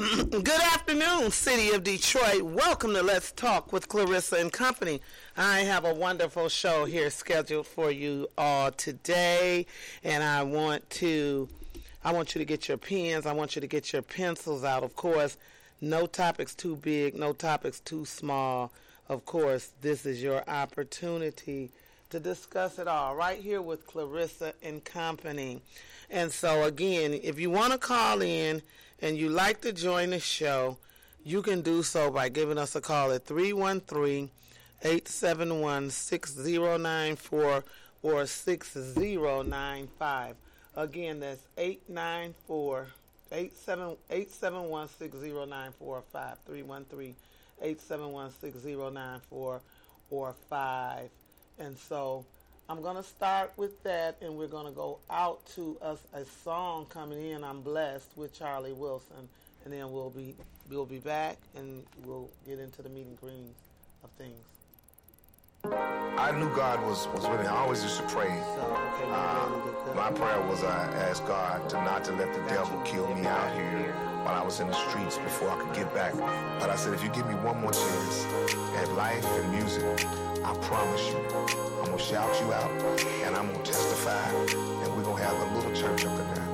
Good afternoon, City of Detroit. Welcome to Let's Talk with Clarissa and Company. I have a wonderful show here scheduled for you all today, and I want you to get your pens. I want you to get your pencils out. Of course, no topics too big, no topics too small. Of course, this is your opportunity to discuss it all right here with Clarissa and Company. And so, again, if you want to call in and you like to join the show, you can do so by giving us a call at 313-871-6094 or 6095. Again, that's 871-6094 or 5. 313-871-6094 or 5. And so I'm going to start with that, and we're going to go out to a song coming in, I'm Blessed, with Charlie Wilson. And then we'll be back, and we'll get into the meet and greens of things. I knew God was with me. I always used to pray. My prayer was I asked God not to let the devil kill me out here while I was in the streets before I could get back. But I said, if you give me one more chance at life and music, I promise you, I'm going to shout you out, and I'm going to testify, and we're going to have a little church up in there.